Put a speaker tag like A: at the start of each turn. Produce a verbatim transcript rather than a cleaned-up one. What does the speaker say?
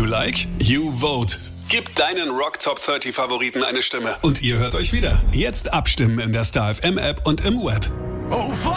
A: like? You vote. Gib deinen Rock Top dreißig Favoriten eine Stimme. Und ihr hört euch wieder. Jetzt abstimmen in der Star F M App und im Web.
B: Oh,